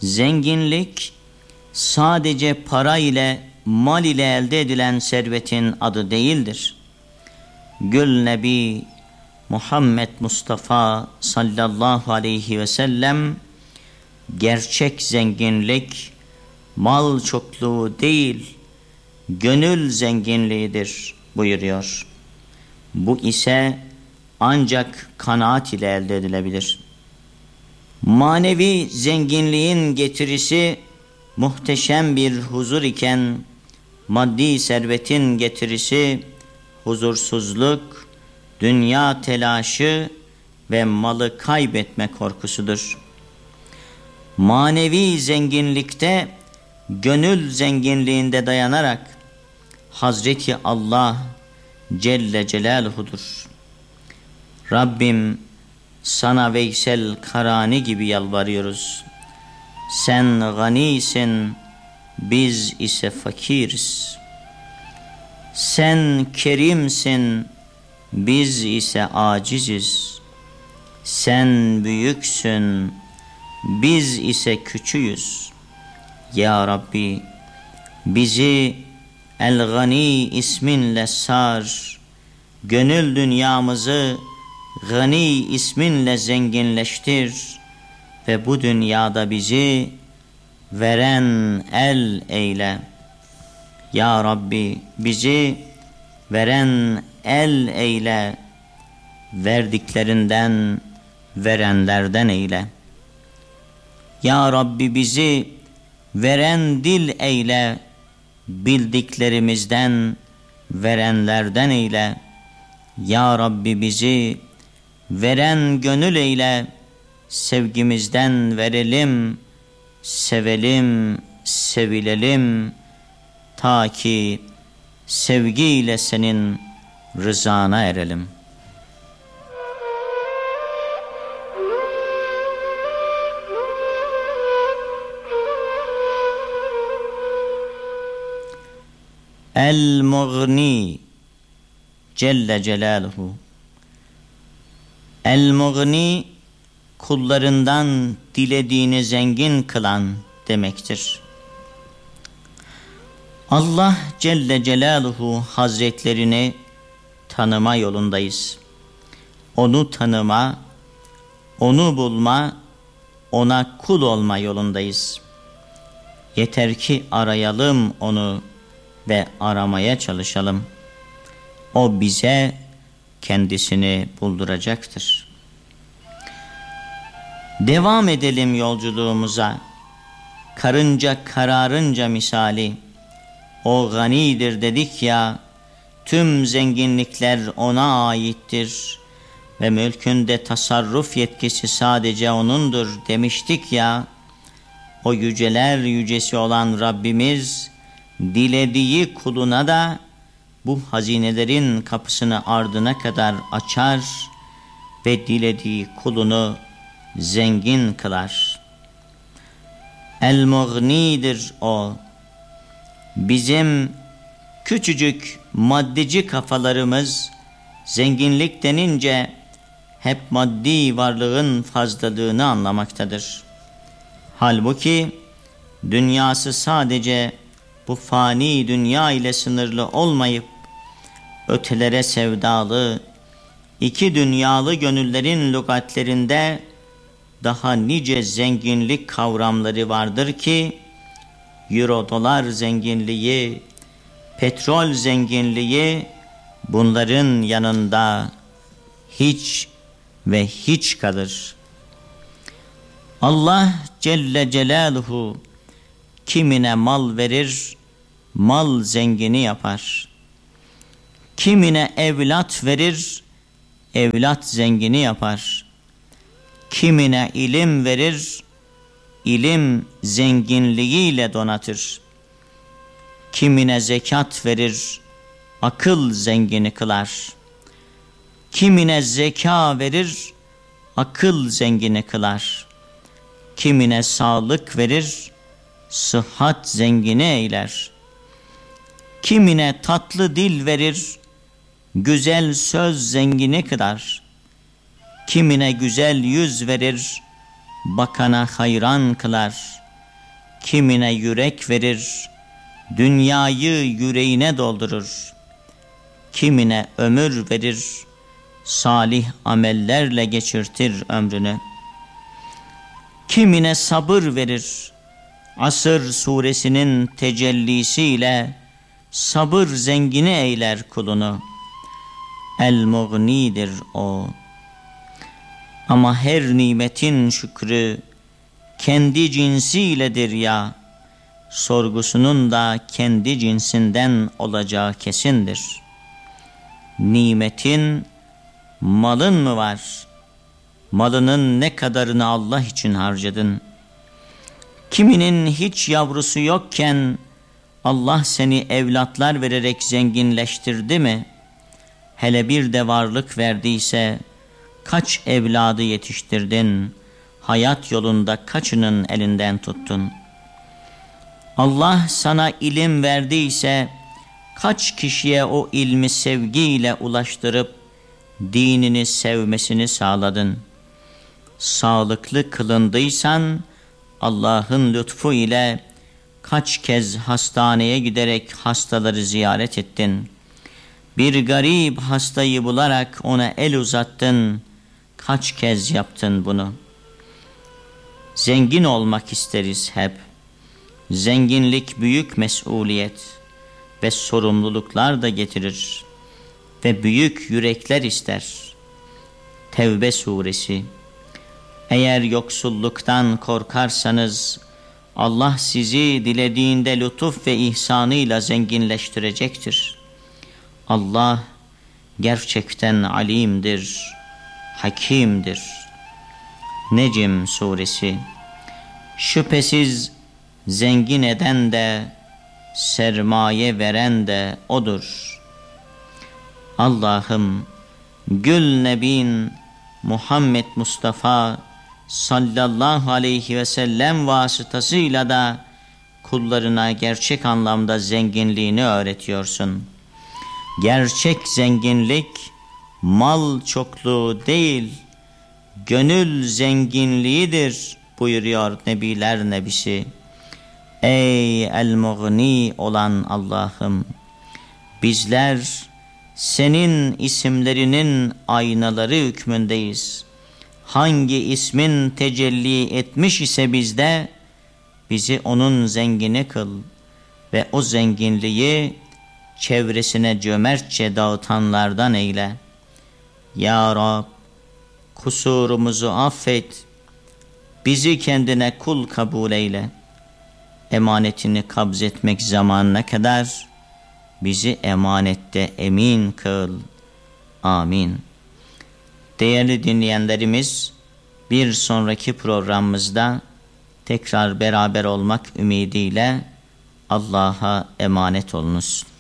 Zenginlik sadece para ile, mal ile elde edilen servetin adı değildir. Gül Nebi Muhammed Mustafa sallallahu aleyhi ve sellem, gerçek zenginlik mal çokluğu değil, gönül zenginliğidir buyuruyor. Bu ise ancak kanaat ile elde edilebilir. Manevi zenginliğin getirisi muhteşem bir huzur iken, maddi servetin getirisi huzursuzluk, dünya telaşı ve malı kaybetme korkusudur. Manevi zenginlikte, gönül zenginliğinde dayanarak Hazreti Allah Celle Celaluhu'dur. Rabbim, sana Veysel Karani gibi yalvarıyoruz. Sen ganisin, biz ise fakiriz. Sen kerimsin, biz ise aciziz. Sen büyüksün, biz ise küçüğüz. Ya Rabbi, bizi El-Gani isminle sar, gönül dünyamızı Gani isminle zenginleştir ve bu dünyada bizi veren el eyle. Ya Rabbi, bizi veren el eyle, verdiklerinden, verenlerden eyle. Ya Rabbi, bizi veren dil eyle, bildiklerimizden, verenlerden eyle. Ya Rabbi, bizi veren gönül eyle, sevgimizden verelim, sevelim, sevilelim, ta ki sevgiyle senin rızana erelim. El-Mughni Celle Celaluhu. El-Mughni, kullarından dilediğini zengin kılan demektir. Allah Celle Celaluhu Hazretlerini tanıma yolundayız. Onu tanıma, onu bulma, ona kul olma yolundayız. Yeter ki arayalım onu ve aramaya çalışalım. O bize kendisini bulduracaktır. Devam edelim yolculuğumuza. Karınca kararınca misali, o ganidir dedik ya, tüm zenginlikler ona aittir ve mülkünde tasarruf yetkisi sadece O'nundur demiştik ya. O yüceler yücesi olan Rabbimiz, dilediği kuluna da bu hazinelerin kapısını ardına kadar açar ve dilediği kulunu zengin kılar. El-Mughni'dir o. Bizim küçücük maddeci kafalarımız zenginlik denince hep maddi varlığın fazlalığını anlamaktadır. Halbuki dünyası sadece bu fani dünya ile sınırlı olmayıp ötelere sevdalı, iki dünyalı gönüllerin lügatlerinde daha nice zenginlik kavramları vardır ki, euro dolar zenginliği, petrol zenginliği bunların yanında hiç ve hiç kalır. Allah Celle Celaluhu kimine mal verir, mal zengini yapar. Kimine evlat verir, evlat zengini yapar. Kimine ilim verir, ilim zenginliğiyle donatır. Kimine zekat verir, akıl zengini kılar. Kimine zeka verir, akıl zengini kılar. Kimine sağlık verir, sıhhat zengini eyler. Kimine tatlı dil verir, güzel söz zengini kılar. Kimine güzel yüz verir, bakana hayran kılar. kimine yürek verir, dünyayı yüreğine doldurur. Kimine ömür verir, salih amellerle geçirtir ömrünü. Kimine sabır verir, Asr suresinin tecellisiyle sabır zengini eyler kulunu. El-Mughni'dir o. Ama her nimetin şükrü kendi cinsiyledir ya, sorgusunun da kendi cinsinden olacağı kesindir. Nimetin, malın mı var? Malının ne kadarını Allah için harcadın? Kiminin hiç yavrusu yokken Allah seni evlatlar vererek zenginleştirdi mi? Hele bir de varlık verdiyse kaç evladı yetiştirdin? Hayat yolunda kaçının elinden tuttun? Allah sana ilim verdiyse kaç kişiye o ilmi sevgiyle ulaştırıp dinini sevmesini sağladın? Sağlıklı kılındıysan Allah'ın lütfu ile kaç kez hastaneye giderek hastaları ziyaret ettin? Bir garip hastayı bularak ona el uzattın. Kaç kez yaptın bunu? Zengin olmak isteriz hep. Zenginlik büyük mesuliyet ve sorumluluklar da getirir ve büyük yürekler ister. Tevbe suresi. Eğer yoksulluktan korkarsanız Allah sizi dilediğinde lütuf ve ihsanıyla zenginleştirecektir. Allah gerçekten alimdir, hakimdir. Necm suresi. Şüphesiz zengin eden de sermaye veren de odur. Allah'ım Gül Nebin Muhammed Mustafa sallallahu aleyhi ve sellem vasıtasıyla da kullarına gerçek anlamda zenginliğini öğretiyorsun. Gerçek zenginlik mal çokluğu değil, gönül zenginliğidir buyuruyor Nebiler Nebisi. Ey El-Mughni olan Allah'ım, bizler senin isimlerinin aynaları hükmündeyiz. Hangi ismin tecelli etmiş ise bizde, bizi onun zengini kıl ve o zenginliği çevresine cömertçe dağıtanlardan eyle. Ya Rab, kusurumuzu affet, bizi kendine kul kabul eyle. Emanetini kabzetmek zamanına kadar bizi emanette emin kıl. Amin. Değerli dinleyenlerimiz, bir sonraki programımızda tekrar beraber olmak ümidiyle Allah'a emanet olunuz.